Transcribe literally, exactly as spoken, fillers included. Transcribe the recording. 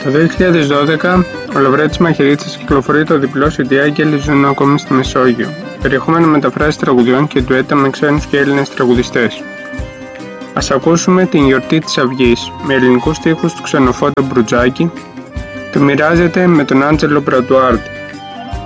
Το δύο χιλιάδες δώδεκα, ο Λαβρέτης Μαχαιρίτσας κυκλοφορεί το διπλό σι ντι «Άγγελοι ζουν ακόμη στη Μεσόγειο». Περιεχόμενο μεταφράσεις τραγουδιών και ντουέτα με ξένους και Έλληνες τραγουδιστές. Ας ακούσουμε την Γιορτή της Αυγής με ελληνικούς στίχους του Ξενοφόντα Μπρουτζάκη. Το μοιράζεται με τον Άντζελο Μπρατουάρτη.